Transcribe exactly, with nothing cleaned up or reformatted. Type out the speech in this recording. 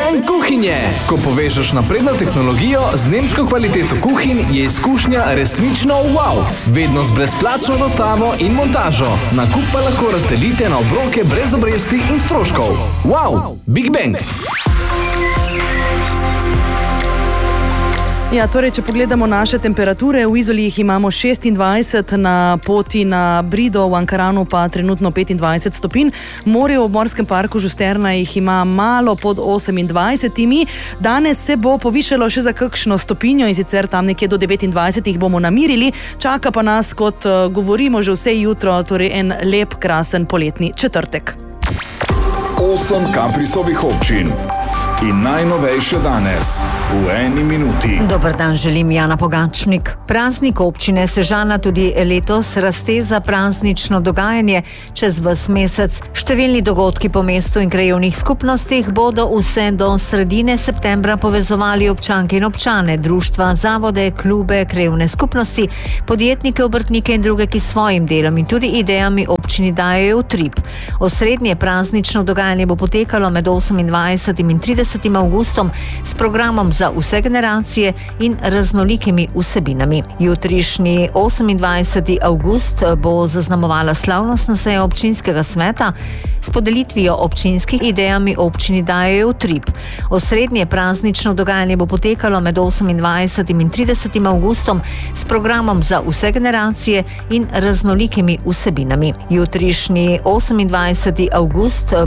Bang kuhinje! Ko povežeš napredno tehnologijo z nemško kvaliteto kuhinj, je izkušnja resnično wow! Vedno z brezplačno dostavo in montažo. Nakup pa lahko razdelite na obroke brez obresti in stroškov. Wow! Big Bang! Ja, torej, če pogledamo naše temperature, v Izoli jih imamo šestindvajset, na poti na Brido, v Ankaranu pa trenutno petindvajset stopinj. Morje v Obmorskem parku Žusterna jih ima malo pod osemindvajsetimi. Danes se bo povišalo še za kakšno stopinjo in sicer tam nekje do devetindvajset jih bomo namirili. Čaka pa nas, kot govorimo že vse jutro, torej en lep, krasen poletni četrtek. Osem Kaprisovih občin. In najnovejše danes, v eni minuti. Dober dan, želim Jana Pogačnik. Praznik občine Sežana tudi letos razteza praznično dogajanje čez ves mesec. Številni dogodki po mestu in krajevnih skupnostih bodo vse do sredine septembra povezovali občanke in občane, društva, zavode, klube, krajevne skupnosti, podjetnike, obrtnike in druge, ki svojim delom in tudi idejami občini dajejo utrip. Osrednje praznično dogajanje bo potekalo med osemindvajsetim in tridesetim avgustom s programom za vse generacije in raznolikimi vsebinami. Jutrišnji osemindvajseti avgust bo zaznamovala slavnostna seja občinskega sveta s podelitvijo občinskih idejami občini dajejo utrip. Osrednje praznično dogajanje bo potekalo med osemindvajsetim in tridesetim avgustom s programom za vse generacije in raznolikimi vsebinami. Jutrišnji osemindvajseti avgust